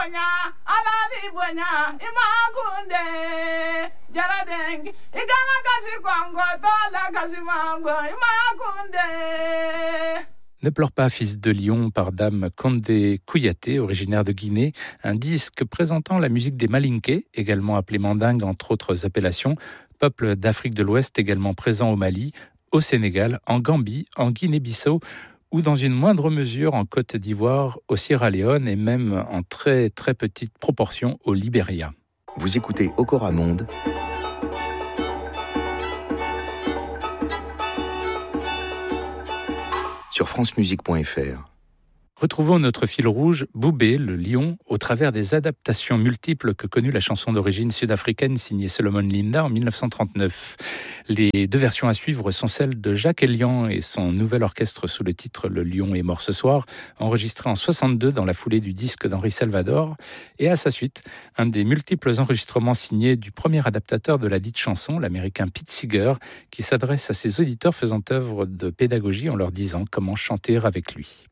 bonya alali bonya imakunde jaradeng igana kasi kongo tola kasi mango imakunde. Ne pleure pas, fils de lion, par Dame Condé Kouyaté, originaire de Guinée, un disque présentant la musique des Malinké, également appelés mandingues entre autres appellations, peuple d'Afrique de l'Ouest également présent au Mali, au Sénégal, en Gambie, en Guinée-Bissau ou dans une moindre mesure en Côte d'Ivoire, au Sierra Leone et même en très très petite proportion au Libéria. Vous écoutez Okora Monde, sur francemusique.fr. Retrouvons notre fil rouge, Boubé, le lion, au travers des adaptations multiples que connut la chanson d'origine sud-africaine signée Solomon Linda en 1939. Les deux versions à suivre sont celles de Jacques Elian et son nouvel orchestre sous le titre Le Lion est mort ce soir, enregistré en 62 dans la foulée du disque d'Henri Salvador, et à sa suite, un des multiples enregistrements signés du premier adaptateur de la dite chanson, l'américain Pete Seeger, qui s'adresse à ses auditeurs faisant œuvre de pédagogie en leur disant comment chanter avec lui.